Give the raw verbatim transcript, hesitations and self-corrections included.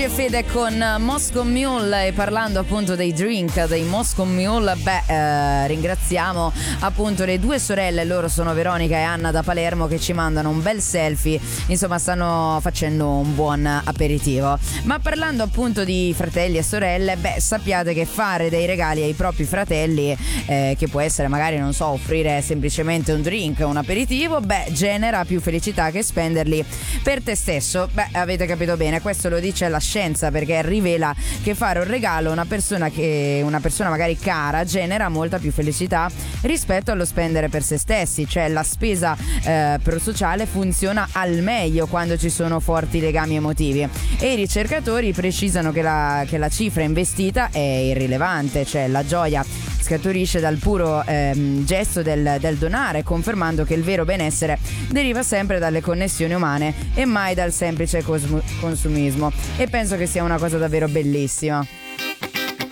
e Fede con Moscow Mule, e parlando appunto dei drink, dei Moscow Mule, beh, eh, ringraziamo appunto le due sorelle, loro sono Veronica e Anna da Palermo, che ci mandano un bel selfie, insomma stanno facendo un buon aperitivo. Ma parlando appunto di fratelli e sorelle, beh, sappiate che fare dei regali ai propri fratelli, eh, che può essere magari, non so, offrire semplicemente un drink, un aperitivo, beh, genera più felicità che spenderli per te stesso. Beh, avete capito bene, questo lo dice la scienza, perché rivela che fare un regalo a una persona che una persona magari cara genera molta più felicità rispetto allo spendere per se stessi, cioè la spesa eh, prosociale funziona al meglio quando ci sono forti legami emotivi, e i ricercatori precisano che la, che la cifra investita è irrilevante, cioè la gioia scaturisce dal puro ehm, gesto del, del donare, confermando che il vero benessere deriva sempre dalle connessioni umane e mai dal semplice cosmo- consumismo, e penso che sia una cosa davvero bellissima.